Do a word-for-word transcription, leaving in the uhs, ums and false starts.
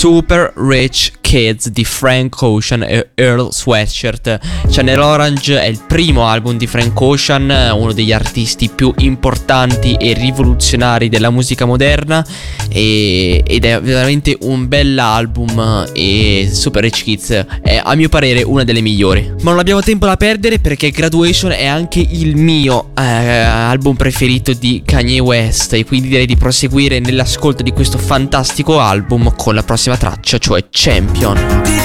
Super Rich Kids di Frank Ocean e Earl Sweatshirt. Channel Orange è il primo album di Frank Ocean, uno degli artisti più importanti e rivoluzionari della musica moderna, e, ed è veramente un bell'album, e Super Rich Kids è a mio parere una delle migliori. Ma non abbiamo tempo da perdere, perché Graduation è anche il mio eh, album preferito di Kanye West, e quindi direi di proseguire nell'ascolto di questo fantastico album con la prossima traccia, cioè Champion.